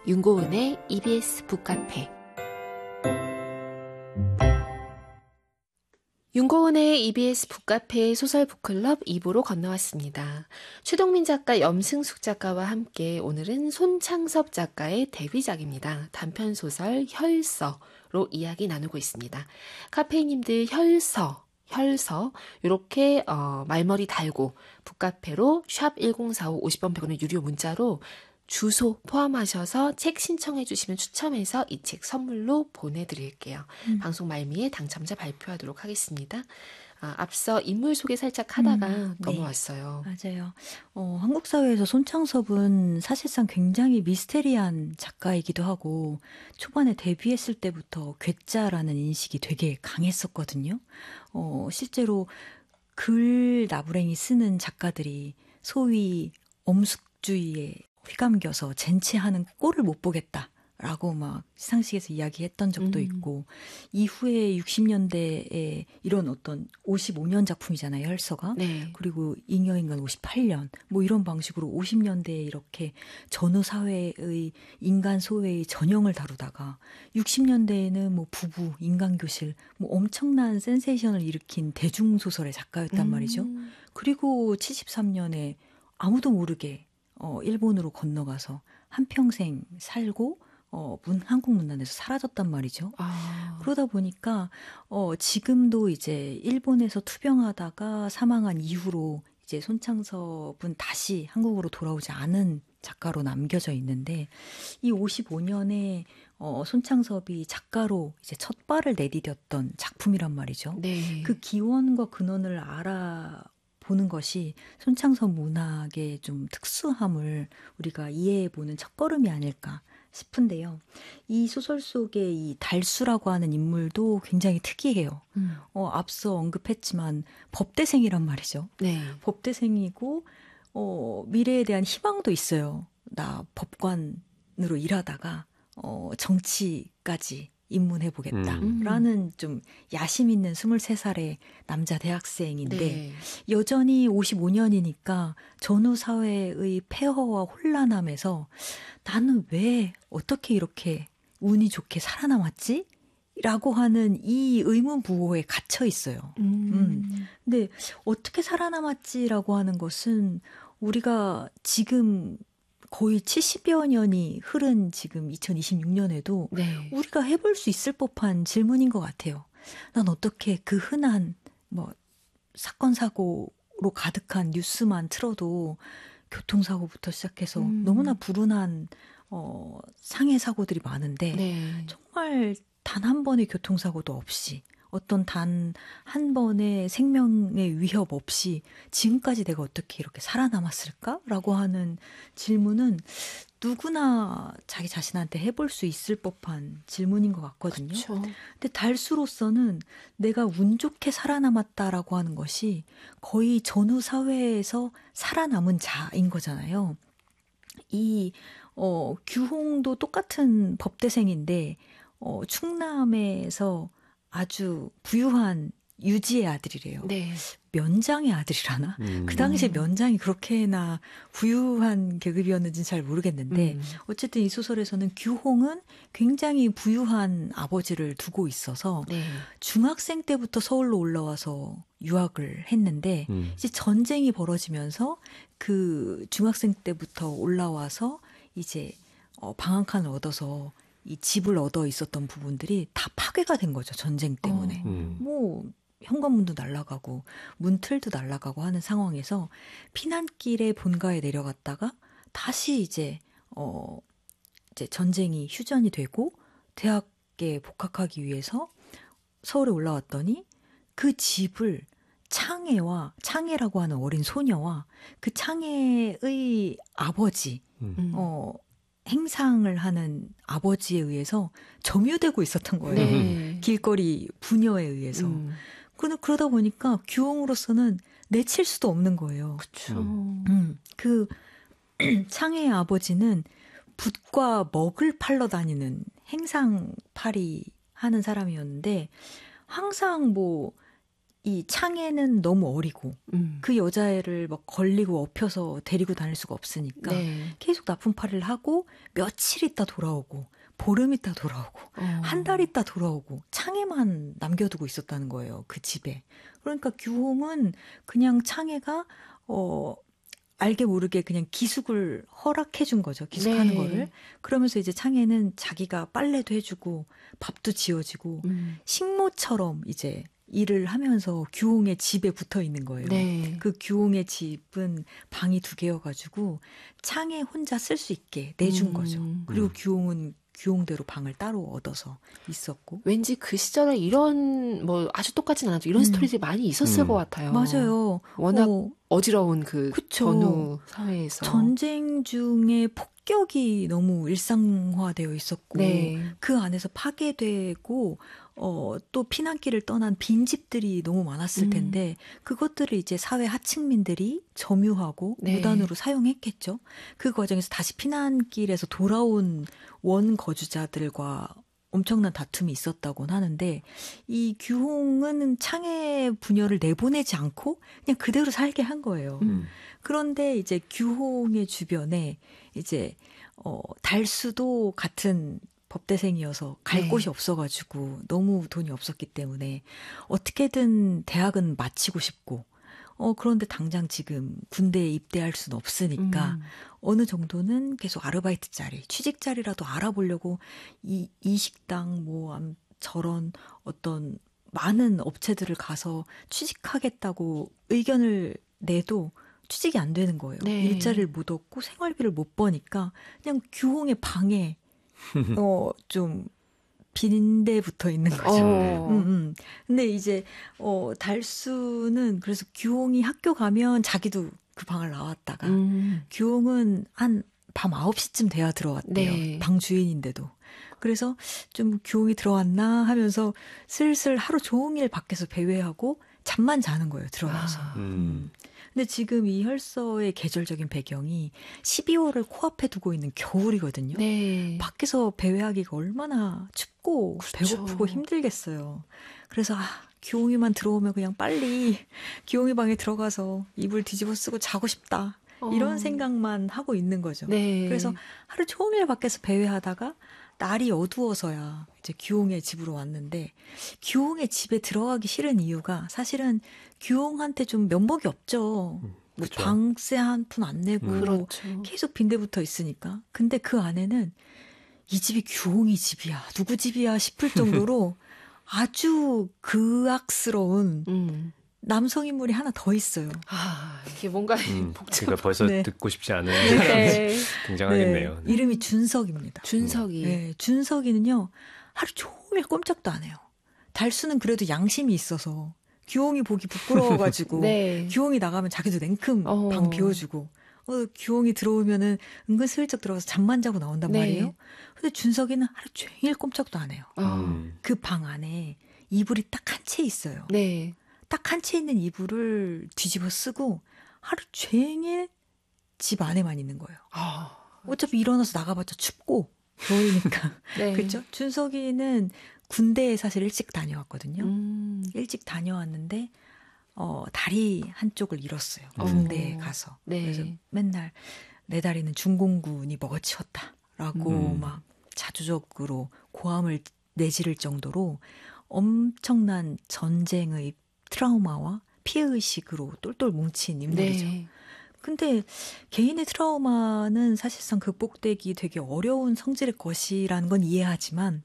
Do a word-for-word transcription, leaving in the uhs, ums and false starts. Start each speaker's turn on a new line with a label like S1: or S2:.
S1: 윤고은의 이비에스 북카페. 윤고은의 이비에스 북카페 소설 북클럽 이 부로 건너왔습니다. 최동민 작가, 염승숙 작가와 함께 오늘은 손창섭 작가의 데뷔작입니다. 단편소설 혈서로 이야기 나누고 있습니다. 카페이님들 혈서, 혈서 이렇게 어, 말머리 달고 북카페로 샵 일공사오 오십 번 백 원의 유료 문자로 주소 포함하셔서 책 신청해 주시면 추첨해서 이 책 선물로 보내드릴게요. 음. 방송 말미에 당첨자 발표하도록 하겠습니다. 아, 앞서 인물 소개 살짝 하다가 음, 넘어왔어요.
S2: 네, 맞아요. 어, 한국 사회에서 손창섭은 사실상 굉장히 미스테리한 작가이기도 하고 초반에 데뷔했을 때부터 괴짜라는 인식이 되게 강했었거든요. 어, 실제로 글 나부랭이 쓰는 작가들이 소위 엄숙주의에 휘감겨서 젠치하는 꼴을 못 보겠다라고 막 시상식에서 이야기했던 적도 음. 있고 이후에 육십 년대에 이런 어떤 오십오 년 작품이잖아요. 혈서가. 네. 그리고 잉여인간 오십팔 년 뭐 이런 방식으로 오십 년대에 이렇게 전후 사회의 인간 소외의 전형을 다루다가 육십 년대에는 뭐 부부, 인간교실 뭐 엄청난 센세이션을 일으킨 대중소설의 작가였단 음. 말이죠. 그리고 칠십삼 년에 아무도 모르게 어, 일본으로 건너가서 한평생 살고 어, 문, 한국 문단에서 사라졌단 말이죠. 아. 그러다 보니까 어, 지금도 이제 일본에서 투병하다가 사망한 이후로 이제 손창섭은 다시 한국으로 돌아오지 않은 작가로 남겨져 있는데 이 오십오 년에 어, 손창섭이 작가로 이제 첫 발을 내디뎠던 작품이란 말이죠. 네. 그 기원과 근원을 알아 보는 것이 손창섭 문학의 좀 특수함을 우리가 이해해보는 첫걸음이 아닐까 싶은데요. 이 소설 속의 이 달수라고 하는 인물도 굉장히 특이해요. 음. 어, 앞서 언급했지만 법대생이란 말이죠. 네. 법대생이고 어, 미래에 대한 희망도 있어요. 나 법관으로 일하다가 어, 정치까지 입문해보겠다라는 음. 좀 야심 있는 스물세 살의 남자 대학생인데 네. 여전히 오십오 년이니까 전후 사회의 폐허와 혼란함에서 나는 왜 어떻게 이렇게 운이 좋게 살아남았지? 라고 하는 이 의문부호에 갇혀 있어요. 음. 음. 근데 어떻게 살아남았지라고 하는 것은 우리가 지금 거의 칠십여 년이 흐른 지금 이천이십육 년에도 네. 우리가 해볼 수 있을 법한 질문인 것 같아요. 난 어떻게 그 흔한 뭐 사건 사고로 가득한 뉴스만 틀어도 교통사고부터 시작해서 음. 너무나 불운한 어, 상해 사고들이 많은데 네. 정말 단 한 번의 교통사고도 없이 어떤 단 한 번의 생명의 위협 없이 지금까지 내가 어떻게 이렇게 살아남았을까라고 하는 질문은 누구나 자기 자신한테 해볼 수 있을 법한 질문인 것 같거든요. 그쵸. 근데 달수로서는 내가 운 좋게 살아남았다라고 하는 것이 거의 전후 사회에서 살아남은 자인 거잖아요. 이 어, 규홍도 똑같은 법대생인데 어, 충남에서 아주 부유한 유지의 아들이래요. 네. 면장의 아들이라나? 음. 그 당시에 면장이 그렇게나 부유한 계급이었는지는 잘 모르겠는데 음. 어쨌든 이 소설에서는 규홍은 굉장히 부유한 아버지를 두고 있어서 네. 중학생 때부터 서울로 올라와서 유학을 했는데 음. 이제 전쟁이 벌어지면서 그 중학생 때부터 올라와서 이제 어, 방한칸을 얻어서 이 집을 얻어 있었던 부분들이 다 파괴가 된 거죠. 전쟁 때문에. 어. 음. 뭐 현관문도 날아가고 문틀도 날아가고 하는 상황에서 피난길에 본가에 내려갔다가 다시 이제 어 이제 전쟁이 휴전이 되고 대학에 복학하기 위해서 서울에 올라왔더니 그 집을 창애와 창애라고 하는 어린 소녀와 그 창애의 아버지 음. 어 행상을 하는 아버지에 의해서 점유되고 있었던 거예요. 네. 길거리 부녀에 의해서. 음. 그러다 보니까 규홍으로서는 내칠 수도 없는 거예요.
S1: 그렇죠.
S2: 음. 그 창애의 아버지는 붓과 먹을 팔러 다니는 행상팔이 하는 사람이었는데 항상 뭐 이 창에는 너무 어리고
S1: 음.
S2: 그 여자애를 막 걸리고 업혀서 데리고 다닐 수가 없으니까
S1: 네.
S2: 계속 납품팔이를 하고 며칠 있다 돌아오고 보름 있다 돌아오고
S1: 어.
S2: 한 달 있다 돌아오고 창에만 남겨두고 있었다는 거예요. 그 집에. 그러니까 규홍은 그냥 창에가 어 알게 모르게 그냥 기숙을 허락해 준 거죠. 기숙하는
S1: 네.
S2: 거를. 그러면서 이제 창에는 자기가 빨래도 해주고 밥도 지어지고
S1: 음.
S2: 식모처럼 이제 일을 하면서 규홍의 집에 붙어 있는 거예요.
S1: 네.
S2: 그 규홍의 집은 방이 두 개여가지고 창에 혼자 쓸 수 있게 내준
S1: 음.
S2: 거죠. 그리고
S3: 음.
S2: 규홍은 규홍대로 방을 따로 얻어서 있었고.
S1: 왠지 그 시절에 이런 뭐 아주 똑같진 않아도 이런
S2: 음.
S1: 스토리들이 많이 있었을
S3: 음.
S1: 것 같아요.
S2: 맞아요.
S1: 워낙
S2: 어,
S1: 어지러운 그
S2: 그쵸.
S1: 전후 사회에서.
S2: 전쟁 중에 폭격이 너무 일상화되어 있었고
S1: 네.
S2: 그 안에서 파괴되고 어, 또 피난길을 떠난 빈집들이 너무 많았을
S1: 음.
S2: 텐데 그것들을 이제 사회 하층민들이 점유하고
S1: 네.
S2: 무단으로 사용했겠죠. 그 과정에서 다시 피난길에서 돌아온 원거주자들과 엄청난 다툼이 있었다곤 하는데 이 규홍은 창의 부녀를 내보내지 않고 그냥 그대로 살게 한 거예요.
S1: 음.
S2: 그런데 이제 규홍의 주변에 이제 어 달수도 같은 법대생이어서 갈
S1: 네.
S2: 곳이 없어가지고 너무 돈이 없었기 때문에 어떻게든 대학은 마치고 싶고 어 그런데 당장 지금 군대에 입대할 수는 없으니까
S1: 음.
S2: 어느 정도는 계속 아르바이트 자리, 취직 자리라도 알아보려고 이, 이 식당 뭐 암- 저런 어떤 많은 업체들을 가서 취직하겠다고 의견을 내도 취직이 안 되는 거예요.
S1: 네.
S2: 일자리를 못 얻고 생활비를 못 버니까 그냥 규홍의 방에 어, 좀 빈대 붙어 있는 거죠.
S1: 어.
S2: 음, 음. 근데 이제 어 달수는 그래서 규홍이 학교 가면 자기도 그 방을 나왔다가
S1: 음.
S2: 규홍은 한 밤 아홉 시쯤 돼야 들어왔대요.
S1: 네.
S2: 방 주인인데도. 그래서 좀 규홍이 들어왔나 하면서 슬슬 하루 종일 밖에서 배회하고 잠만 자는 거예요. 들어가서.
S1: 아.
S3: 음.
S2: 근데 지금 이 혈서의 계절적인 배경이 십이월을 코앞에 두고 있는 겨울이거든요.
S1: 네.
S2: 밖에서 배회하기가 얼마나 춥고
S1: 그렇죠.
S2: 배고프고 힘들겠어요. 그래서 아, 규홍이만 들어오면 그냥 빨리 규홍이 방에 들어가서 이불 뒤집어 쓰고 자고 싶다. 이런
S1: 어.
S2: 생각만 하고 있는 거죠.
S1: 네.
S2: 그래서 하루 종일 밖에서 배회하다가 날이 어두워서야 이제 규홍의 집으로 왔는데 규홍의 집에 들어가기 싫은 이유가 사실은 규홍한테 좀 면목이 없죠.
S3: 음,
S2: 뭐
S3: 그쵸.
S2: 방세 한 푼 안 내고
S3: 음.
S1: 그렇죠.
S2: 계속 빈대붙어 있으니까. 근데 그 안에는 이 집이 규홍이 집이야, 누구 집이야 싶을 정도로 아주 극악스러운
S1: 음.
S2: 남성 인물이 하나 더 있어요.
S1: 아, 이게 뭔가
S3: 음.
S1: 복잡.
S3: 그러니까 벌써
S2: 네.
S3: 듣고 싶지 않은 사람이
S1: 네.
S3: 등장하겠네요.
S2: 네, 이름이 준석입니다.
S1: 준석이.
S2: 네, 준석이는요 하루 종일 꼼짝도 안 해요. 달수는 그래도 양심이 있어서 규홍이 보기 부끄러워가지고
S1: 네.
S2: 규홍이 나가면 자기도 냉큼
S1: 어.
S2: 방 비워주고 어, 규홍이 들어오면은 은근슬쩍 들어가서 잠만 자고 나온단
S1: 네.
S2: 말이에요. 근데 준석이는 하루 종일 꼼짝도 안 해요.
S1: 어.
S3: 음.
S2: 그 방 안에 이불이 딱 한 채 있어요.
S1: 네.
S2: 딱 한 채 있는 이불을 뒤집어 쓰고 하루 종일 집 안에만 있는 거예요.
S1: 아.
S2: 어차피 일어나서 나가봤자 춥고 겨울이니까.
S1: 네.
S2: 그렇죠? 준석이는 군대에 사실 일찍 다녀왔거든요.
S1: 음.
S2: 일찍 다녀왔는데 어, 다리 한쪽을 잃었어요.
S1: 어.
S2: 군대에 가서.
S1: 네.
S2: 그래서 맨날 내 다리는 중공군이 먹어치웠다라고
S3: 음.
S2: 막 자주적으로 고함을 내지를 정도로 엄청난 전쟁의 트라우마와 피해의식으로 똘똘 뭉친 인물이죠.
S1: 네.
S2: 근데 개인의 트라우마는 사실상 극복되기 되게 어려운 성질의 것이라는 건 이해하지만